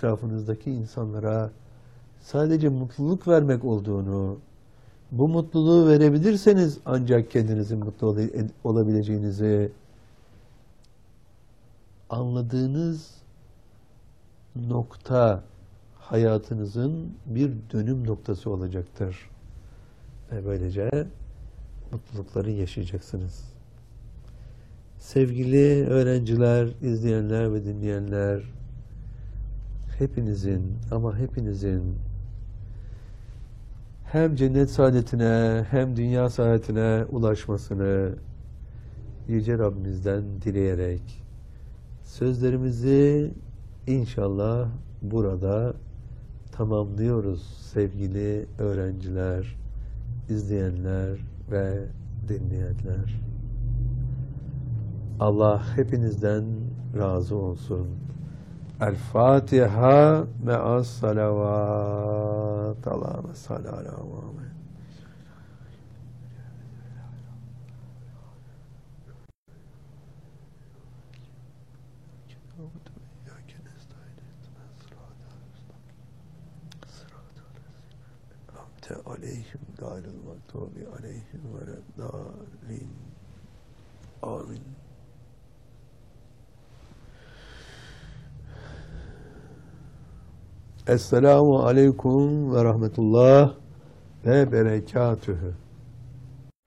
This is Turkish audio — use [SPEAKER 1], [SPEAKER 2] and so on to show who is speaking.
[SPEAKER 1] etrafınızdaki insanlara sadece mutluluk vermek olduğunu, bu mutluluğu verebilirseniz ancak kendinizin mutlu olabileceğinizi anladığınız nokta hayatınızın bir dönüm noktası olacaktır. Ve böylece mutlulukları yaşayacaksınız. Sevgili öğrenciler, izleyenler ve dinleyenler, hepinizin ama hepinizin hem cennet saadetine hem dünya saadetine ulaşmasını Yüce Rabbimizden dileyerek sözlerimizi inşallah burada tamamlıyoruz sevgili öğrenciler, izleyenler ve dinleyenler. Allah hepinizden razı olsun. El Fatiha me'as salavat. Allahümme salli ala Muhammed. Aleyhim gayril mağdubi aleyhim veleddallin. Amin. Esselamu aleyküm ve rahmetullah ve berekatühü.